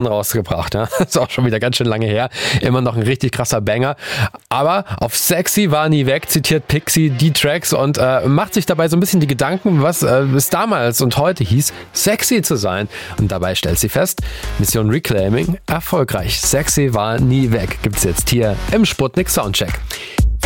rausgebracht. Ja? Ist auch schon wieder ganz schön lange her. Immer noch ein richtig krasser Banger. Aber auf Sexy war nie weg, zitiert Pixie die Tracks und macht sich dabei so ein bisschen die Gedanken, was es damals und heute hieß, sexy zu sein. Und dabei stellt sie fest, Mission Reclaiming erfolgreich. Sexy war nie weg. Gibt's jetzt hier im Sputnik Soundcheck.